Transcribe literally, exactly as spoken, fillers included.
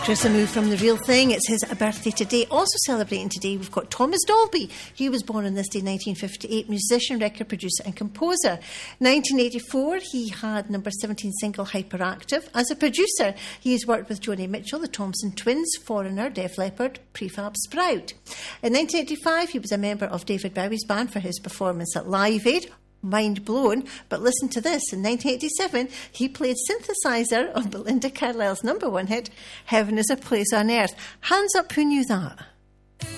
Chris Amu from The Real Thing. It's his birthday today. Also celebrating today, we've got Thomas Dolby. He was born on this day, nineteen fifty-eight, musician, record producer and composer. nineteen eighty-four, he had number seventeen single Hyperactive. As a producer, he has worked with Joni Mitchell, the Thompson Twins, Foreigner, Def Leppard, Prefab Sprout. In nineteen eighty-five, he was a member of David Bowie's band for his performance at Live Aid. Mind blown, but listen to this. In nineteen eighty-seven, he played synthesizer on Belinda Carlisle's number one hit, Heaven is a Place on Earth. Hands up who knew that.